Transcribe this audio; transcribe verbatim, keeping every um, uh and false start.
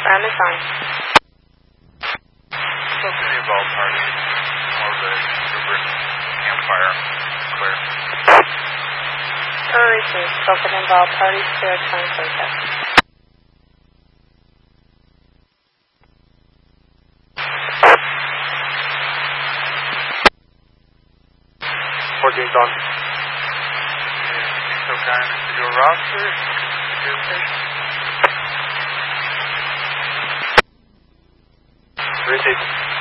Ram is on. Supposed to be involved party. More of a exuberant campfire. Clear. Per receive. Spoken involved parties to a twenty protest. fourteen's on. Be so kind as to do a roster. Receive.